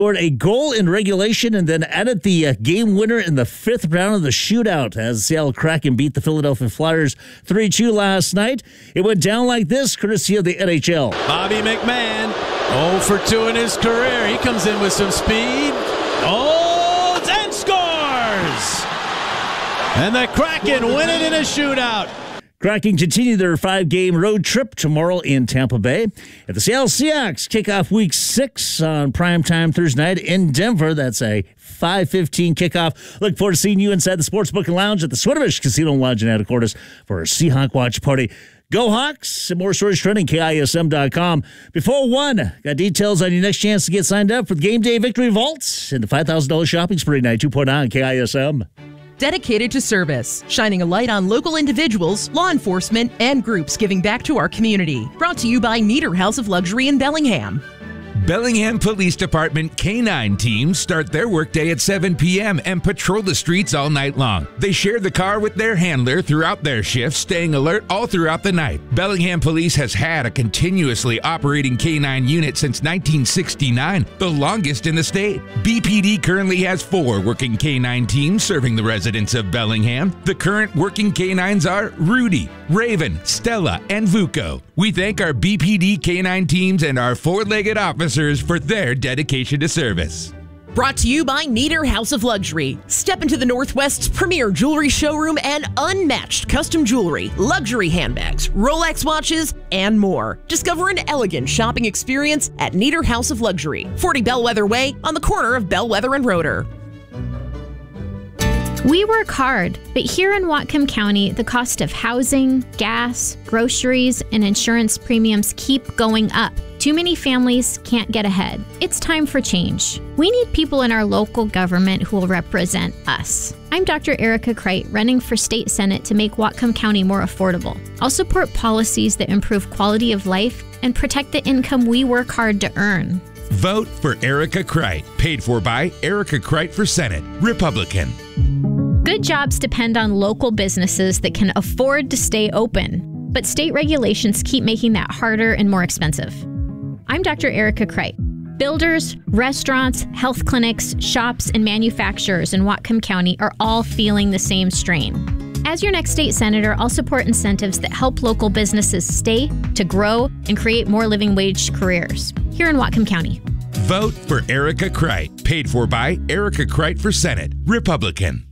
scored a goal in regulation and then added the game winner in the fifth round of the shootout as the Seattle Kraken beat the Philadelphia Flyers 3-2 last night. It went down like this, courtesy of the NHL. Bobby McMahon, 0 for 2 in his career. He comes in with some speed. And scores! And the Kraken win it in a shootout. Kraken continue their 5-game road trip tomorrow in Tampa Bay. If the Seattle Seahawks kick off Week 6 on primetime Thursday night in Denver, that's a 5:15 kickoff. Look forward to seeing you inside the Sportsbook and Lounge at the Swinomish Casino and Lodge in Anacortes for a Seahawk watch party. Go Hawks! And more stories trending, KISM.com. Before 1, got details on your next chance to get signed up for the Game Day Victory Vaults and the $5,000 shopping spree night 2.0 on KISM. Dedicated to service, shining a light on local individuals, law enforcement, and groups giving back to our community. Brought to you by Nieder House of Luxury in Bellingham. Bellingham Police Department K-9 teams start their workday at 7 p.m. and patrol the streets all night long. They share the car with their handler throughout their shifts, staying alert all throughout the night. Bellingham Police has had a continuously operating K-9 unit since 1969, the longest in the state. BPD currently has 4 working K-9 teams serving the residents of Bellingham. The current working K-9s are Rudy, Raven, Stella, and Vuko. We thank our BPD K-9 teams and our 4-legged officers for their dedication to service. Brought to you by Nieder House of Luxury. Step into the Northwest's premier jewelry showroom and unmatched custom jewelry, luxury handbags, Rolex watches, and more. Discover an elegant shopping experience at Nieder House of Luxury, 40 Bellwether Way on the corner of Bellwether and Roeder. We work hard, but here in Whatcom County, the cost of housing, gas, groceries, and insurance premiums keep going up. Too many families can't get ahead. It's time for change. We need people in our local government who will represent us. I'm Dr. Erica Kreit, running for State Senate to make Whatcom County more affordable. I'll support policies that improve quality of life and protect the income we work hard to earn. Vote for Erica Kreit, paid for by Erica Kreit for Senate, Republican. Good jobs depend on local businesses that can afford to stay open, but state regulations keep making that harder and more expensive. I'm Dr. Erica Kreit. Builders, restaurants, health clinics, shops, and manufacturers in Whatcom County are all feeling the same strain. As your next state senator, I'll support incentives that help local businesses stay, to grow, and create more living wage careers here in Whatcom County. Vote for Erica Kreit, paid for by Erica Kreit for Senate, Republican.